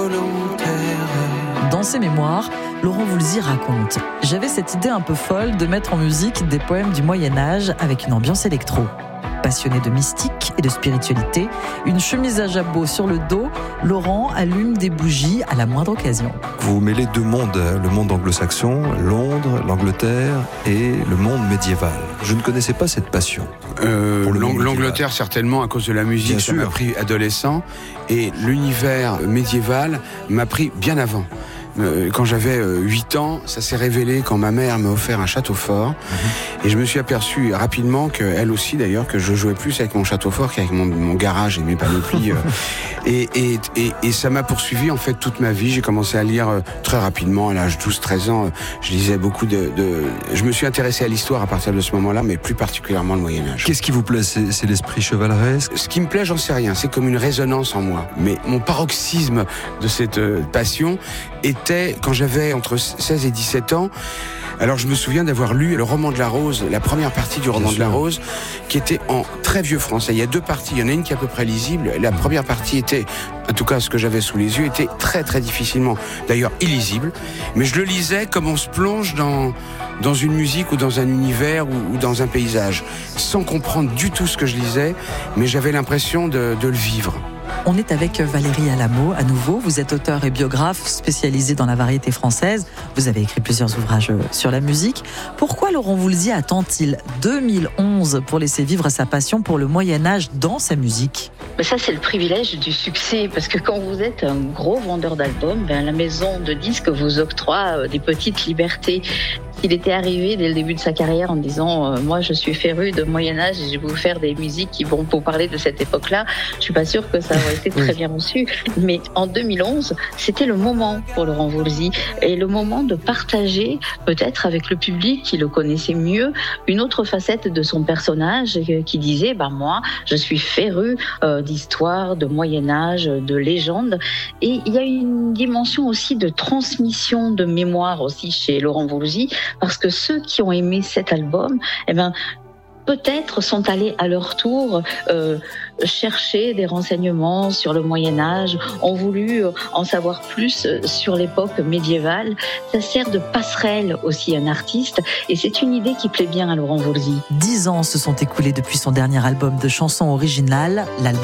Dans ses mémoires, Laurent Voulzy raconte « J'avais cette idée un peu folle de mettre en musique des poèmes du Moyen-Âge avec une ambiance électro. Passionné de mystique et de spiritualité, une chemise à jabot sur le dos, Laurent allume des bougies à la moindre occasion. » Vous mêlez deux mondes, le monde anglo-saxon, Londres, l'Angleterre et le monde médiéval. Je ne connaissais pas cette passion. L'Angleterre, certainement, à cause de la musique, ça m'a pris adolescent. Et l'univers médiéval m'a pris bien avant. Quand j'avais 8 ans, ça s'est révélé quand ma mère m'a offert un château fort. Et je me suis aperçu rapidement qu'elle aussi, d'ailleurs, que je jouais plus avec mon château fort qu'avec mon garage et mes panoplies. Et ça m'a poursuivi en fait toute ma vie. J'ai commencé à lire très rapidement à l'âge de 12-13 ans. Je lisais beaucoup je me suis intéressé à l'histoire à partir de ce moment-là, mais plus particulièrement le Moyen-Âge. Qu'est-ce qui vous plaît ? C'est l'esprit chevaleresque ? Ce qui me plaît, j'en sais rien. C'est comme une résonance en moi. Mais mon paroxysme de cette passion était quand j'avais entre 16 et 17 ans. Alors je me souviens d'avoir lu le roman de la Rose, la première partie du roman de la Rose, qui était en très vieux français. Il y a 2 parties, il y en a une qui est à peu près lisible. La première partie était, en tout cas ce que j'avais sous les yeux, était très très difficilement, d'ailleurs illisible. Mais je le lisais comme on se plonge dans une musique ou dans un univers ou dans un paysage, sans comprendre du tout ce que je lisais, mais j'avais l'impression de le vivre. On est avec Valérie Alamo à nouveau. Vous êtes auteur et biographe spécialisé dans la variété française. Vous avez écrit plusieurs ouvrages sur la musique. Pourquoi Laurent Voulzy attend-il 2011 pour laisser vivre sa passion pour le Moyen-Âge dans sa musique ? Ça, c'est le privilège du succès, parce que quand vous êtes un gros vendeur d'albums, la maison de disques vous octroie des petites libertés. S'il était arrivé dès le début de sa carrière en disant moi je suis féru de Moyen-Âge et je vais vous faire des musiques qui vont pour parler de cette époque-là, je suis pas sûre que ça aurait été très bien reçu. Mais en 2011, c'était le moment pour Laurent Voulzy et le moment de partager peut-être avec le public qui le connaissait mieux une autre facette de son personnage qui disait moi je suis féru d'histoire, de Moyen-Âge, de légende. Et il y a une dimension aussi de transmission de mémoire aussi chez Laurent Voulzy, parce que ceux qui ont aimé cet album, peut-être sont allés à leur tour chercher des renseignements sur le Moyen-Âge, ont voulu en savoir plus sur l'époque médiévale. Ça sert de passerelle aussi à un artiste, et c'est une idée qui plaît bien à Laurent Voulzy. 10 ans se sont écoulés depuis son dernier album de chansons originales, l'album